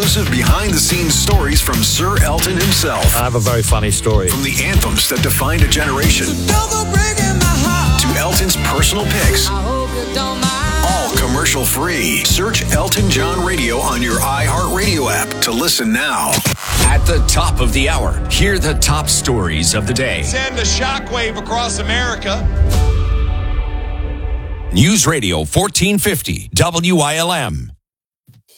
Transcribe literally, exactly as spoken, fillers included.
exclusive behind-the-scenes stories from Sir Elton himself. I have a very funny story. From the anthems that defined a generation to Elton's personal picks. All commercial-free. Search Elton John Radio on your iHeartRadio app to listen now. At the top of the hour, hear the top stories of the day. Send a shockwave across America. News Radio fourteen fifty, W I L M.